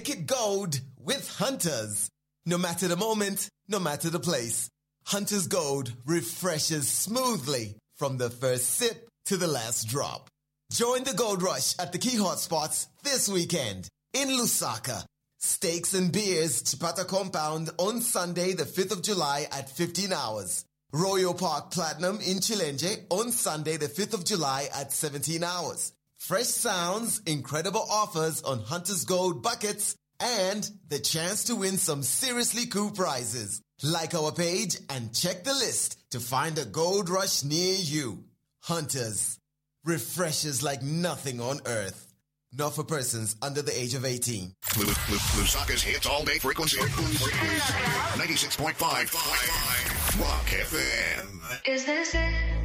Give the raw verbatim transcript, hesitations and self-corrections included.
Make it gold with Hunters. No matter the moment, no matter the place, Hunters Gold refreshes smoothly from the first sip to the last drop. Join the gold rush at the key hotspots this weekend in Lusaka. Steaks and beers, Chipata Compound on Sunday, the fifth of July at fifteen hours. Royal Park Platinum in Chilenge on Sunday, the fifth of July at seventeen hours. Fresh sounds, incredible offers on Hunters Gold buckets, and the chance to win some seriously cool prizes. Like our page and check the list to find a gold rush near you. Hunters. Refreshes like nothing on earth. Not for persons under the age of eighteen. Lusaka's hits all day frequency. ninety-six point five Rock F M. Is this it?